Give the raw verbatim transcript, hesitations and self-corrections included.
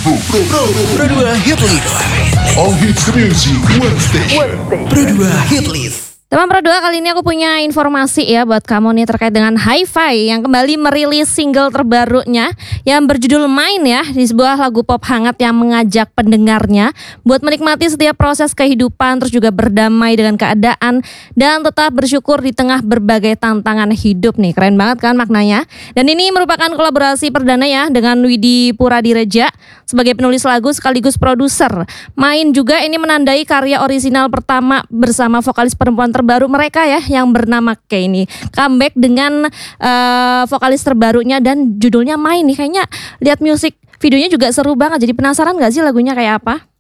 Pro, Pro, Pro, Pro dua Hit List. All hits music, one station. Pro dua Hit List. Teman Pro dua, kali ini aku punya informasi ya buat kamu nih terkait dengan Hi-Fi yang kembali merilis single terbarunya yang berjudul Main ya, di sebuah lagu pop hangat yang mengajak pendengarnya buat menikmati setiap proses kehidupan, terus juga berdamai dengan keadaan dan tetap bersyukur di tengah berbagai tantangan hidup nih. Keren banget kan maknanya. Dan ini merupakan kolaborasi perdana ya dengan Widi Puradireja sebagai penulis lagu sekaligus produser. Main juga ini menandai karya orisinal pertama bersama vokalis perempuan terbaru mereka ya yang bernama Kay ini. Comeback dengan uh, vokalis terbarunya dan judulnya Main nih. Kayaknya lihat musik videonya juga seru banget. Jadi penasaran gak sih lagunya kayak apa?